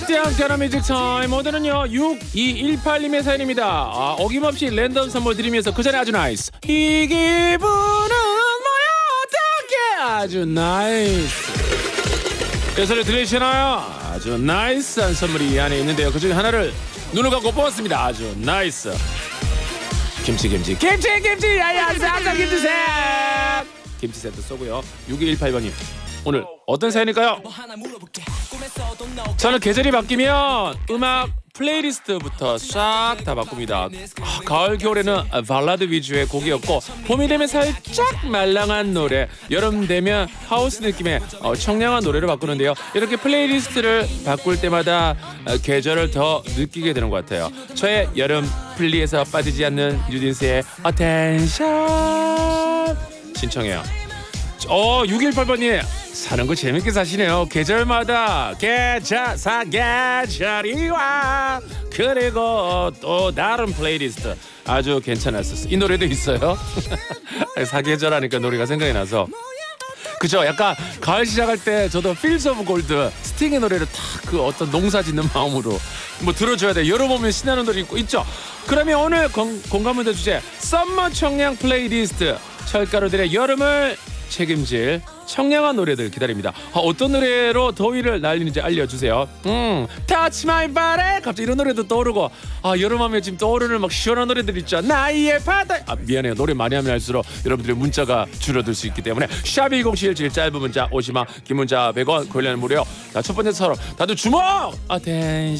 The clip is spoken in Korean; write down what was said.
띠띠 함께하는 뮤직 타임. 오늘은요 6218님의 사연입니다. 어김없이 랜덤 선물 드리면서 그 전에 아주 나이스 이 기분은 뭐야 어떡해 아주 나이스 이 소리 들리시나요? 아주 나이스한 선물이 이 안에 있는데요. 그중에 하나를 눈을 감고 뽑았습니다. 아주 나이스 김치 야야 김치 세트 쏘고요. 6218번님 오늘 어떤 사연일까요? 저는 계절이 바뀌면 음악 플레이리스트부터 싹 다 바꿉니다. 가을 겨울에는 발라드 위주의 곡이었고 봄이 되면 살짝 말랑한 노래, 여름 되면 하우스 느낌의 청량한 노래로 바꾸는데요. 이렇게 플레이리스트를 바꿀 때마다 계절을 더 느끼게 되는 것 같아요. 저의 여름 플리에서 빠지지 않는 뉴진스의 어텐션 신청해요. 618번님 사는 거 재밌게 사시네요. 계절마다 계절이 와 그리고 또 다른 플레이리스트 아주 괜찮았었어요. 이 노래도 있어요. 사계절 하니까 노래가 생각이 나서 그죠? 약간 가을 시작할 때 저도 Feels of Gold 스팅의 노래를 딱 그 어떤 농사 짓는 마음으로 뭐 들어줘야 돼. 여름 오면 신나는 노래 있죠? 그러면 오늘 공감문제 주제 썸머 청량 플레이리스트 철가루들의 여름을 책임질 청량한 노래들 기다립니다. 어떤 노래로 더위를 날리는지 알려주세요. Touch my body 갑자기 이런 노래도 떠오르고 여름하면 지금 떠오르는 막 시원한 노래들 있죠. 나의 바다 미안해요. 노래 많이 하면 할수록 여러분들의 문자가 줄어들 수 있기 때문에 샵이 2077 짧은 문자 50원 긴 문자 100원 관련 무료. 자, 첫 번째 서로 다들 주목!